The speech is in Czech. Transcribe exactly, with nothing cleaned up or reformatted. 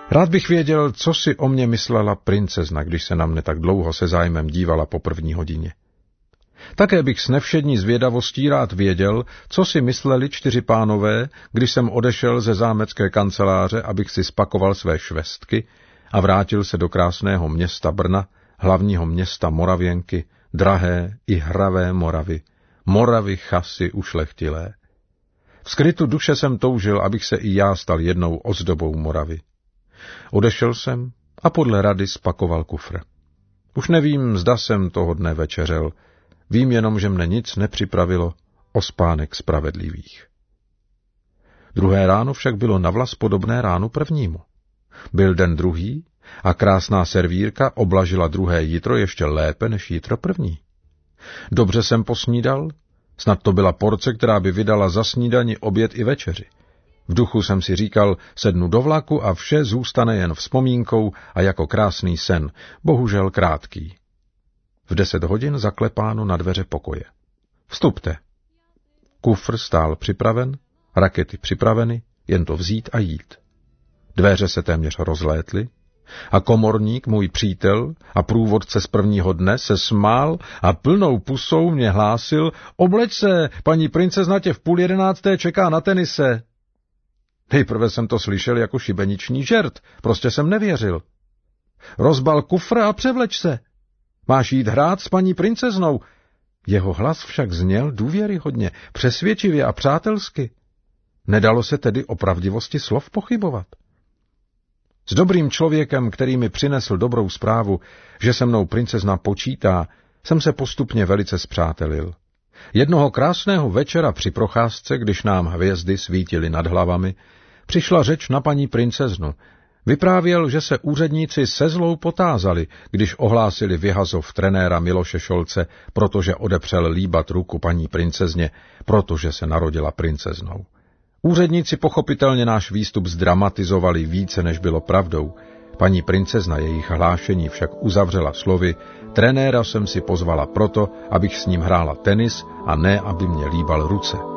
Rád bych věděl, co si o mě myslela princezna, když se na mne tak dlouho se zájmem dívala po první hodině. Také bych s nevšední zvědavostí rád věděl, co si mysleli čtyři pánové, když jsem odešel ze zámecké kanceláře, abych si spakoval své švestky a vrátil se do krásného města Brna, hlavního města Moravěnky, drahé i hravé Moravy, Moravy chasy ušlechtilé. V skrytu duše jsem toužil, abych se i já stal jednou ozdobou Moravy. Odešel jsem a podle rady spakoval kufr. Už nevím, zda jsem toho dne večeřel, vím jenom, že mne nic nepřipravilo o spánek spravedlivých. Druhé ráno však bylo navlas podobné ránu prvnímu. Byl den druhý a krásná servírka oblažila druhé jitro ještě lépe než jitro první. Dobře jsem posnídal, snad to byla porce, která by vydala za snídani, oběd i večeři. V duchu jsem si říkal, sednu do vlaku a vše zůstane jen vzpomínkou a jako krásný sen, bohužel krátký. V deset hodin zaklepáno na dveře pokoje. Vstupte. Kufr stál připraven, rakety připraveny, jen to vzít a jít. Dveře se téměř rozlétly a komorník, můj přítel a průvodce z prvního dne, se smál a plnou pusou mě hlásil: obleč se, paní princezna tě v půl jedenácté čeká na tenise. Nejprve jsem to slyšel jako šibeniční žert, prostě jsem nevěřil. Rozbal kufr a převleč se. Máš jít hrát s paní princeznou. Jeho hlas však zněl důvěryhodně, přesvědčivě a přátelsky. Nedalo se tedy o pravdivosti slov pochybovat. S dobrým člověkem, který mi přinesl dobrou zprávu, že se mnou princezna počítá, jsem se postupně velice spřátelil. Jednoho krásného večera při procházce, když nám hvězdy svítily nad hlavami, přišla řeč na paní princeznu. Vyprávěl, že se úředníci se zlou potázali, když ohlásili vyhazov trenéra Miloše Šolce, protože odepřel líbat ruku paní princezně, protože se narodila princeznou. Úředníci pochopitelně náš výstup zdramatizovali více, než bylo pravdou. Paní princezna jejich hlášení však uzavřela slovy: trenéra jsem si pozvala proto, abych s ním hrála tenis a ne, aby mě líbal ruce.